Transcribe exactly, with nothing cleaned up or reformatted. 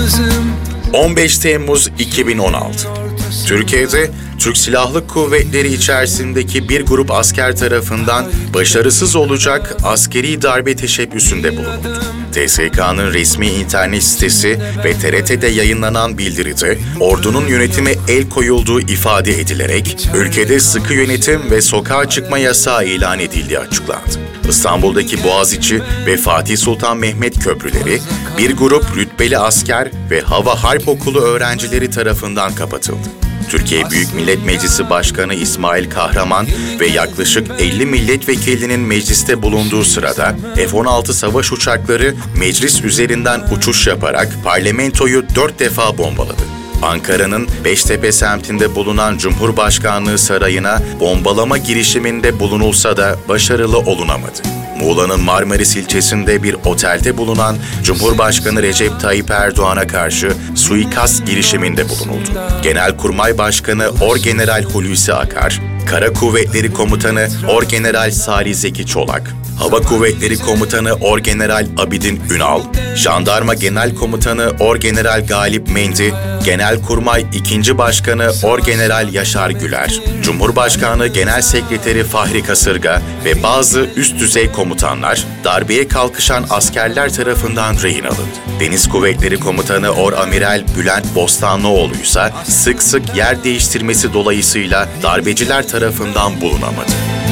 on beş Temmuz iki bin on altı. Türkiye'de Türk Silahlı Kuvvetleri içerisindeki bir grup asker tarafından başarısız olacak askeri darbe teşebbüsünde bulunuldu. T S K'nın resmi internet sitesi ve T R T'de yayınlanan bildiride ordunun yönetime el koyulduğu ifade edilerek ülkede sıkı yönetim ve sokağa çıkma yasağı ilan edildiği açıklandı. İstanbul'daki Boğaziçi ve Fatih Sultan Mehmet köprüleri bir grup rütbeli asker ve Hava Harp Okulu öğrencileri tarafından kapatıldı. Türkiye Büyük Millet Meclisi Başkanı İsmail Kahraman ve yaklaşık elli milletvekilinin mecliste bulunduğu sırada F on altı savaş uçakları meclis üzerinden uçuş yaparak parlamentoyu dört defa bombaladı. Ankara'nın Beştepe semtinde bulunan Cumhurbaşkanlığı Sarayı'na bombalama girişiminde bulunulsa da başarılı olunamadı. Muğla'nın Marmaris ilçesinde bir otelde bulunan Cumhurbaşkanı Recep Tayyip Erdoğan'a karşı suikast girişiminde bulunuldu. Genelkurmay Başkanı Orgeneral Hulusi Akar, Kara Kuvvetleri Komutanı Orgeneral Salih Zeki Çolak, Hava Kuvvetleri Komutanı Orgeneral Abidin Ünal, Jandarma Genel Komutanı Orgeneral Galip Mendi, Genelkurmay ikinci Başkanı Orgeneral Yaşar Güler, Cumhurbaşkanı Genel Sekreteri Fahri Kasırga ve bazı üst düzey komutanlar darbeye kalkışan askerler tarafından rehin alındı. Deniz Kuvvetleri Komutanı Oramiral Bülent Bostanlıoğlu ise sık sık yer değiştirmesi dolayısıyla darbeciler tarafından bulunamadı.